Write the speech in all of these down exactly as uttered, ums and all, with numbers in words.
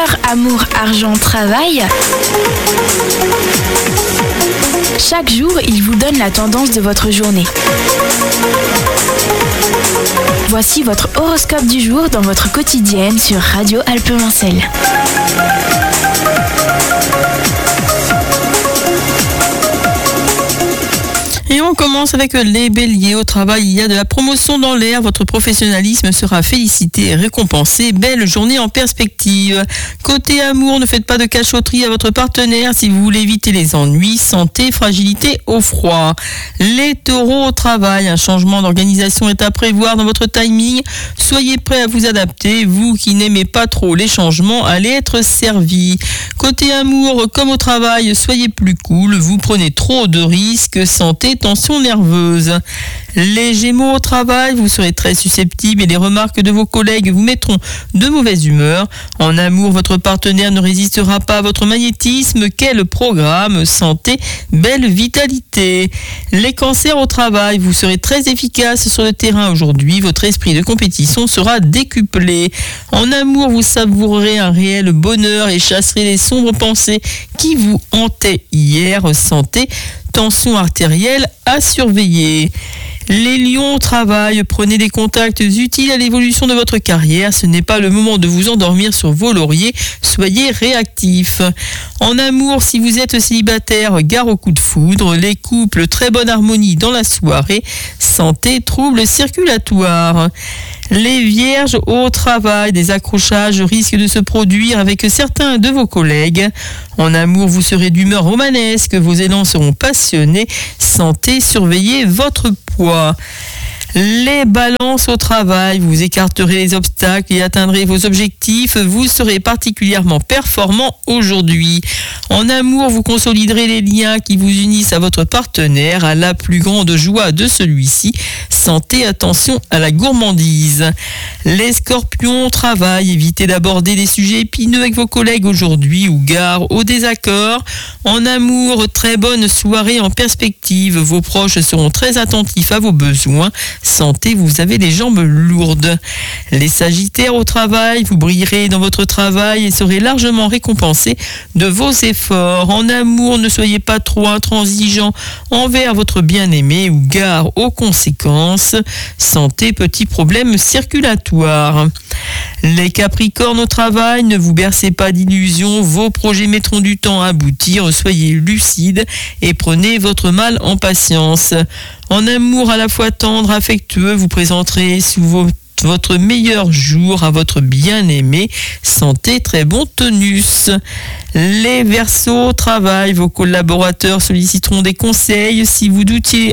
cœur, amour, argent, travail. Chaque jour, il vous donne la tendance de votre journée. Voici votre horoscope du jour dans votre quotidienne sur Radio Alpes-Mancel. Et on commence avec les béliers. Au travail, il y a de la promotion dans l'air. Votre professionnalisme sera félicité et récompensé. Belle journée en perspective. Côté amour, ne faites pas de cachotterie à votre partenaire si vous voulez éviter les ennuis. Santé, fragilité au froid. Les taureaux au travail, un changement d'organisation est à prévoir dans votre timing. Soyez prêts à vous adapter. Vous qui n'aimez pas trop les changements, allez être servis. Côté amour, comme au travail, soyez plus cool. Vous prenez trop de risques. Santé, tension nerveuse. Les gémeaux au travail, vous serez très susceptibles et les remarques de vos collègues vous mettront de mauvaise humeur. En amour, votre partenaire ne résistera pas à votre magnétisme. Quel programme! Santé, belle vitalité. Les cancers au travail, vous serez très efficace sur le terrain aujourd'hui. Votre esprit de compétition sera décuplé. En amour, vous savourerez un réel bonheur et chasserez les sombres pensées qui vous hantaient hier. Santé, tension artérielle à surveiller. Les lions au travail, prenez des contacts utiles à l'évolution de votre carrière. Ce n'est pas le moment de vous endormir sur vos lauriers. Soyez réactifs. En amour, si vous êtes célibataire, gare au coup de foudre. Les couples, très bonne harmonie dans la soirée. Santé, troubles circulatoires. Les vierges au travail, des accrochages risquent de se produire avec certains de vos collègues. En amour, vous serez d'humeur romanesque, vos élans seront passionnés. Santé, surveillez votre poids. Les balances au travail, vous écarterez les obstacles et atteindrez vos objectifs. Vous serez particulièrement performant aujourd'hui. En amour, vous consoliderez les liens qui vous unissent à votre partenaire à la plus grande joie de celui-ci. Santé, attention à la gourmandise. Les scorpions au travail, évitez d'aborder des sujets épineux avec vos collègues aujourd'hui ou gare au désaccord. En amour, très bonne soirée en perspective. Vos proches seront très attentifs à vos besoins. Santé, vous avez les jambes lourdes. Les sagittaires au travail, vous brillerez dans votre travail et serez largement récompensés de vos efforts. En amour, ne soyez pas trop intransigeants envers votre bien-aimé ou gare aux conséquences. Santé, petits problèmes circulatoires. Les capricornes au travail, ne vous bercez pas d'illusions, vos projets mettront du temps à aboutir, soyez lucides et prenez votre mal en patience. En amour à la fois tendre, affectueux, vous présenterez sous vos votre meilleur jour à votre bien-aimé. Santé, très bon tonus. Les Verseaux au travail, vos collaborateurs solliciteront des conseils si vous doutiez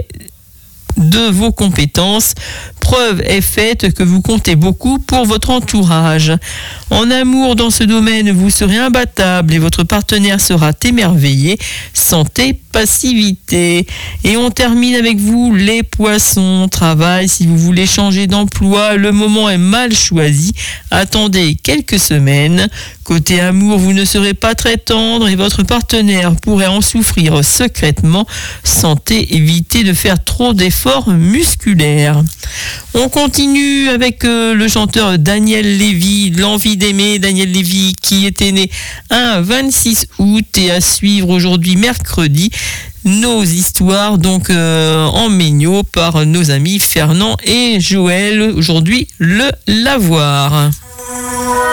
de vos compétences. Preuve est faite que vous comptez beaucoup pour votre entourage. En amour, dans ce domaine, vous serez imbattable et votre partenaire sera émerveillé. Santé, passivité. Et on termine avec vous, les poissons. Travail, si vous voulez changer d'emploi, le moment est mal choisi. Attendez quelques semaines. Côté amour, vous ne serez pas très tendre et votre partenaire pourrait en souffrir secrètement. Santé, évitez de faire trop d'efforts musculaires. On continue avec euh, le chanteur Daniel Lévy, L'envie d'aimer. Daniel Lévy qui était né un vingt-six août et à suivre aujourd'hui mercredi. Nos histoires donc euh, en méno par nos amis Fernand et Joël. Aujourd'hui le Lavoir.